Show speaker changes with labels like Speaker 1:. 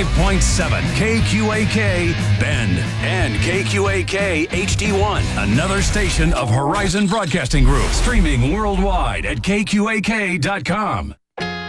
Speaker 1: KQAK Bend and KQAK HD1, another station of Horizon Broadcasting Group, streaming worldwide at KQAK.com.